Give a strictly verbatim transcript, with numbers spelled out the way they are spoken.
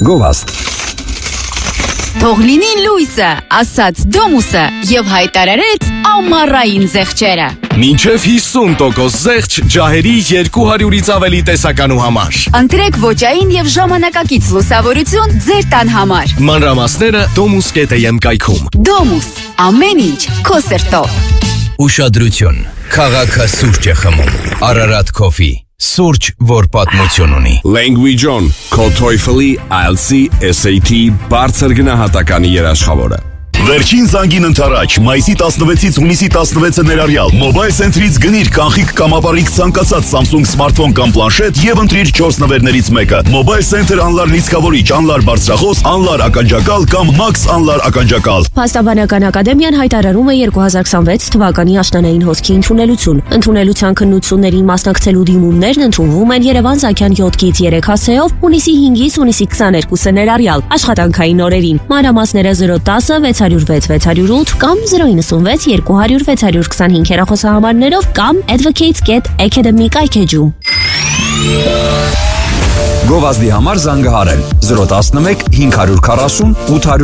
Գովաստ Թող լինի լույսը, ասաց Դոմուսը եւ հայտարարեց ամառային զեղչերը։ Մինչև հիսուն տոկոս զեղչ ջահերի երկու հարյուրից ավելի տեսականու համար։ Ընտրեք ոճային եւ ժամանակակից լուսավորություն ձեր տան համար։ Մանրամասները domus կետ am կայքում։ Դոմուս, ամեն ինչ քո սրտով։ Ուշադրություն, քաղաքը սուրճ է խմում, Ararat Coffee, սուրճ, որ պատմություն ունի։ Language On, քո TOEFL-ի, I E L T S-ի, S A T-ի բարձր գնահատականի երաշխավորը։ Վերջին զանգին ընթരാճ, մայիսի տասնվեցից հունիսի տասնվեցը ներառյալ, Mobile Center-ից գնիր կանխիկ կամ ապառիկ ցանկացած Samsung սմարթֆոն կամ պլանշետ եւ ընտրիր չորս նվերներից մեկը։ Mobile Center անլար լիցքավորիչ, անլար բարձրախոս, անլար ականջակալ կամ Max անլար ականջակալ։ Փաստաբանական ակադեմիան հայտարարում է երկու հազար քսանվեց թվականի աշնանային հոսքի ընդունելություն։ Ընդունելության քննություններին մասնակցելու դիմումներն ընդունվում են Երևան-Զաքյան յոթից երեք հասցեով հունիսի հինգից հունիսի քսաներկուսը ներառյալ աշխատանքային օրերին։ Մանրամասները զրո տասը վեց հարյուր վեց վեց հարյուր ութ կամ զրո իննսունվեց երկու հարյուր վեց հարյուր քսանհինգ հեռախոսահամարներով կամ advocates dot academy կայքեջում։ Գովազդի համար զանգահարել զրո տասնմեկ հինգ քառասուն ութ հարյուր